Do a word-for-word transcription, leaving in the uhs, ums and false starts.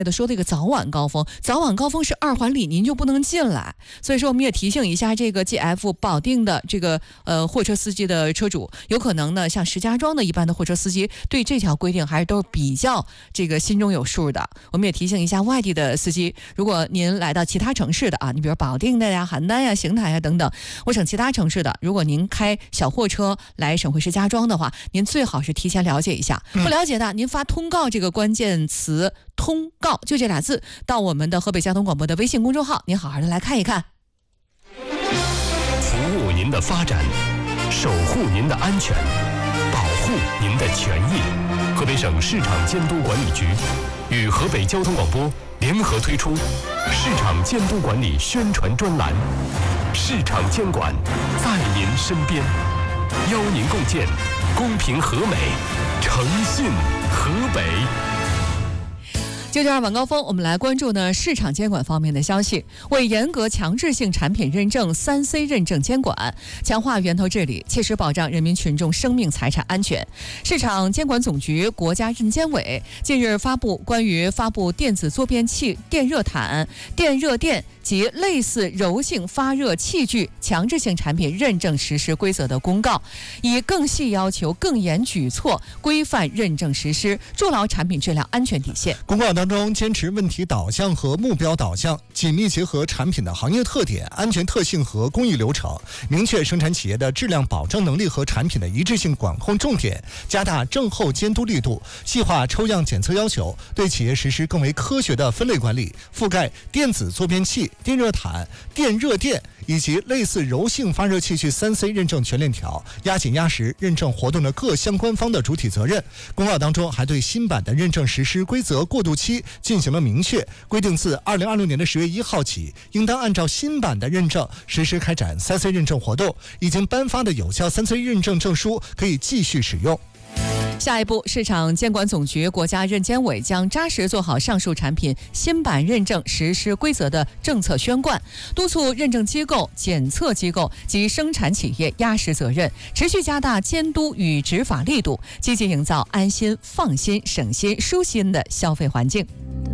的说这个早晚高峰，早晚高峰是二环里您就不能进来，所以说我们也提醒一下这个 G F 保定的这个呃货车司机的车主，有可能呢像石家庄的一般的货车司机对这条规定还是都是比较这个心中有数的。我们也提醒一下外地的司机，如果您来到其他城市的啊，你比如保定的呀、邯郸呀、邢台呀等等，我省其他城市的，如果您开小货车来省会石家庄的话，您最好是提前了解一下，不了解的您发通告这个关键词通告就这俩字到我们的河北交通广播的微信公众号，您好好的来看一看。 服务您的发展，守护您的安全，保护您的权益。河北省市场监督管理局与河北交通广播联合推出市场监督管理宣传专栏，市场监管在您身边，邀您共建公平和美、诚信河北。 就这样晚高峰，我们来关注呢市场监管方面的消息。为严格强制性产品认证、三 C 认证监管，强化源头治理，切实保障人民群众生命财产安全，市场监管总局、国家认监委近日发布关于发布电子坐便器、电热毯、电热垫及类似柔性发热器具强制性产品认证实施规则的公告，以更细要求、更严举措规范认证实施，筑牢产品质量安全底线。 公告当中坚持问题导向和目标导向，紧密结合产品的行业特点、安全特性和工艺流程，明确生产企业的质量保证能力和产品的一致性管控重点，加大症后监督力度，细化抽样检测要求，对企业实施更为科学的分类管理，覆盖电子坐便器、电热毯、电热垫以及类似柔性发热器具 三 C 认证全链条，压紧压实认证活动的各相关方的主体责任。公告当中还对新版的认证实施规则过渡期进行了明确规定，自二零二六年的十月一号起，应当按照新版的认证实施开展 三 C 认证活动，已经颁发的有效 三 C 认证证书可以继续使用。 下一步，市场监管总局、国家认监委将扎实做好上述产品新版认证实施规则的政策宣贯，督促认证机构、检测机构及生产企业压实责任，持续加大监督与执法力度，积极营造安心、放心、省心、舒心的消费环境。